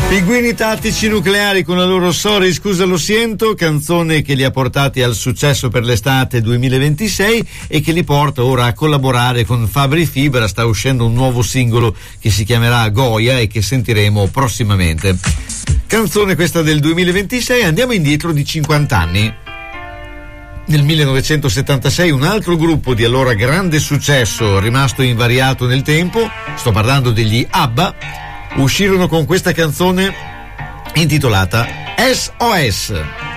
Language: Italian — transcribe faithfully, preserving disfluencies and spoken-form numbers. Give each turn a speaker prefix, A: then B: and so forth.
A: Pinguini tattici nucleari con la loro Sorry scusa lo siento, canzone che li ha portati al successo per l'estate duemilaventisei e che li porta ora a collaborare con Fabri Fibra. Sta uscendo un nuovo singolo che si chiamerà Goya e che sentiremo prossimamente. Canzone questa del duemilaventisei, andiamo indietro di cinquanta anni. Nel millenovecentosettantasei un altro gruppo di allora grande successo, rimasto invariato nel tempo, sto parlando degli ABBA, uscirono con questa canzone intitolata S O S.